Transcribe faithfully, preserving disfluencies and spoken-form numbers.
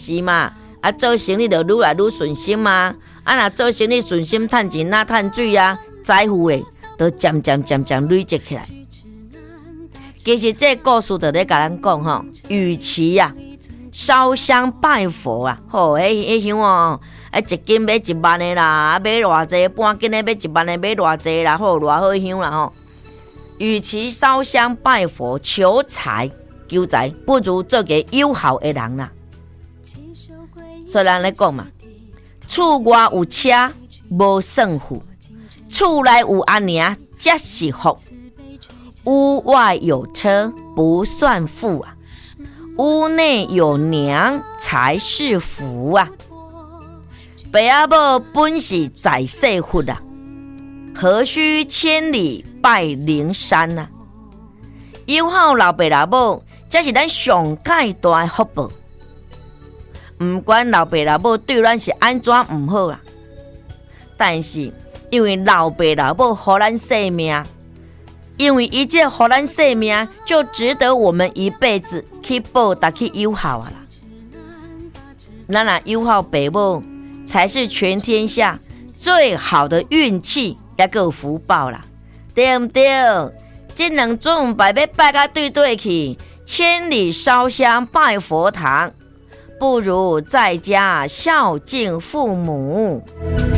是嘛，啊，做生意就愈来愈顺心嘛。啊，若做生意顺心，趁钱哪趁水啊，财富诶，都渐渐渐渐累积起来。其实这故事就咧甲咱讲吼，与其啊烧香拜佛啊，吼，迄迄香哦，啊一斤买一万的啦，买偌济半斤的买一万的买偌济啦，吼，偌好香啦吼。与其烧香拜佛求财求财，不如做个有效的人啦。所以咱咧讲嘛，厝外有车无算富，厝内有阿娘才是福。屋外有车不算富啊，屋内有娘才是福啊。爸阿母本是在世福啊，何须千里拜灵山啊？友好老爸老母，这是咱上界大的福报。不管老爸老母对咱是安怎唔好啊，但是因为老爸老母予咱生命。因为一切予咱生命，就值得我们一辈子去报答去友好啊啦。咱若友好爸母，才是全天下最好的运气，也有福报啦，对不对？这两种拜要拜甲对对去，千里烧香拜佛堂，不如在家孝敬父母。